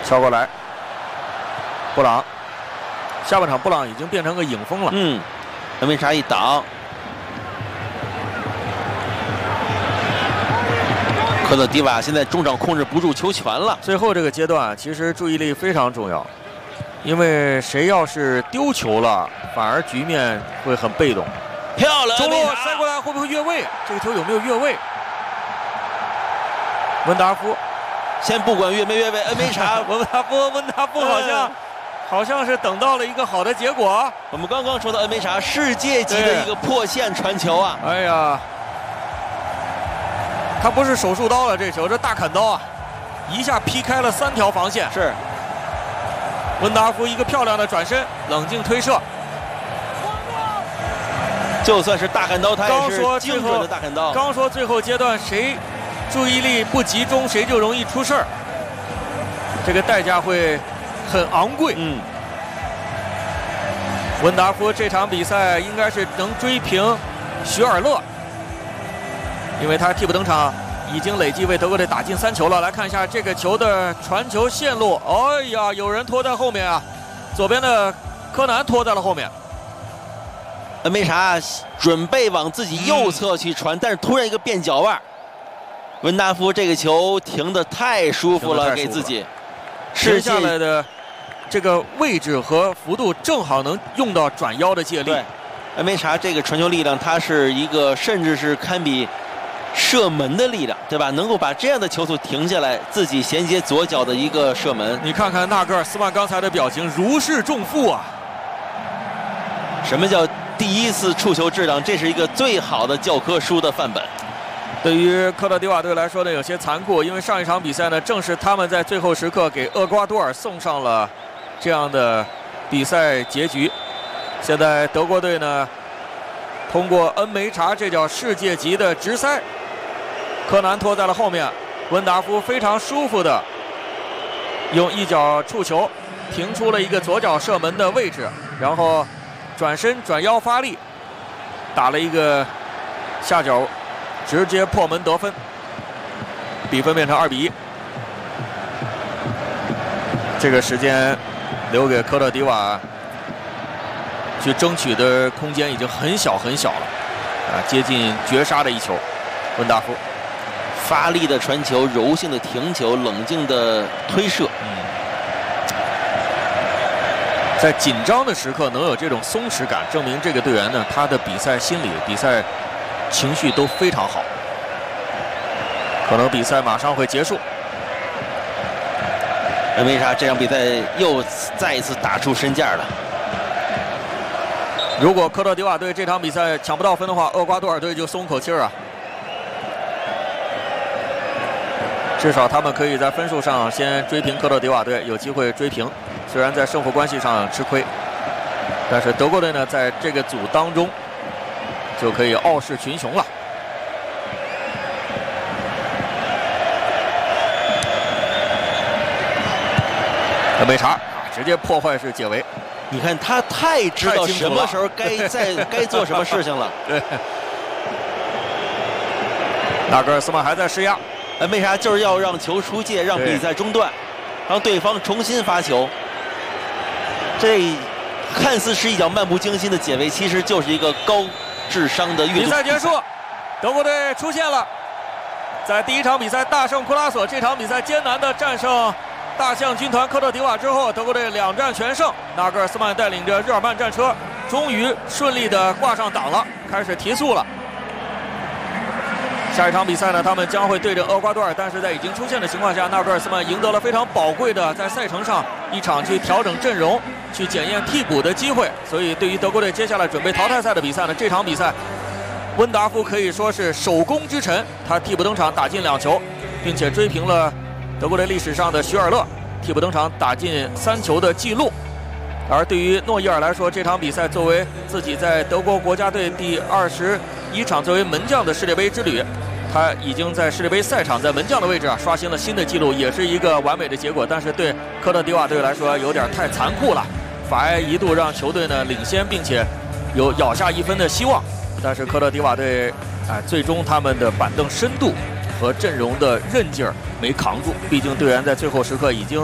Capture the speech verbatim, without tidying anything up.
敲过来，布朗，下半场布朗已经变成个影锋了。 嗯，恩梅查一挡，科特迪瓦现在中场控制不住球权了。 最后这个阶段，其实注意力非常重要，因为谁要是丢球了，反而局面会很被动。 漂亮， 中路塞过来会不会越位？这个球有没有越位？温达夫。 先不管越没越位，恩梅查， 温达夫，温达夫好像、嗯、好像是等到了一个好的结果。 我们刚刚说到恩梅查世界级的一个破线传球啊！ 哎呀，他不是手术刀了，这球这大砍刀啊，一下劈开了三条防线。 是， 温达夫一个漂亮的转身，冷静推射。 就算是大砍刀，他也是精准的大砍刀。 刚说最后阶段谁？ 注意力不集中，谁就容易出事儿。这个代价会很昂贵。 嗯， 温达夫这场比赛应该是能追平许尔勒，因为他替补登场，已经累计为德国队打进三球了。来看一下这个球的传球线路。哎呀，有人拖在后面啊，左边的柯南拖在了后面。 恩梅查准备往自己右侧去传，嗯、但是突然一个变脚腕。 温达夫这个球停得太舒服了，给自己停下来的这个位置和幅度正好能用到转腰的借力。 对，恩梅查这个传球力量，它是一个甚至是堪比射门的力量，对吧？能够把这样的球速停下来，自己衔接左脚的一个射门。 你看看纳格尔斯曼刚才的表情，如释重负啊！ 什么叫第一次触球质量？这是一个最好的教科书的范本。 对于科特迪瓦队来说呢，有些残酷，因为上一场比赛呢，正是他们在最后时刻给厄瓜多尔送上了这样的比赛结局。现在德国队呢，通过恩梅查这脚世界级的直塞，柯南拖在了后面，温达夫非常舒服的用一脚触球停出了一个左脚射门的位置，然后转身转腰发力，打了一个下脚。 直接破门得分，比分变成二比一。这个时间留给科特迪瓦去争取的空间已经很小很小了，啊，接近绝杀的一球。温达夫发力的传球，柔性的停球，冷静的推射。 嗯，在紧张的时刻能有这种松弛感，证明这个队员呢，他的比赛心理、比赛。 情绪都非常好，可能比赛马上会结束。 恩梅查这场比赛又再一次打出身价了。 如果科特迪瓦队这场比赛抢不到分的话，厄瓜多尔队就松口气儿啊。至少他们可以在分数上先追平科特迪瓦队，有机会追平。虽然在胜负关系上吃亏，但是德国队呢，在这个组当中。 就可以傲视群雄了。恩梅查啊，直接破坏式解围。 你看他太知道什么时候该在该做什么事情了。 对。纳格尔斯曼还在施压， 恩梅查就是要让球出界，让比赛中断，让对方重新发球。这看似是一脚漫不经心的解围，其实就是一个高。 智商的运动。 比赛结束，德国队出现了，在第一场比赛大胜库拉索，这场比赛艰难的战胜大象军团科特迪瓦之后，德国队两战全胜。纳格尔斯曼带领着日耳曼战车，终于顺利的挂上档了，开始提速了。下一场比赛呢，他们将会对阵厄瓜多尔，但是在已经出现的情况下，纳格尔斯曼赢得了非常宝贵的在赛程上一场去调整阵容、去检验替补的机会。所以，对于德国队接下来准备淘汰赛的比赛呢，这场比赛，温达夫可以说是首功之臣，他替补登场打进两球，并且追平了德国队历史上的许尔勒替补登场打进三球的记录。而对于诺伊尔来说，这场比赛作为自己在德国国家队第二十一场作为门将的世界杯之旅，他已经在世界杯赛场在门将的位置啊刷新了新的纪录，也是一个完美的结果。但是对科特迪瓦队来说有点太残酷了，法埃一度让球队呢领先，并且有咬下一分的希望。但是科特迪瓦队哎，最终他们的板凳深度和阵容的韧劲儿没扛住，毕竟队员在最后时刻已经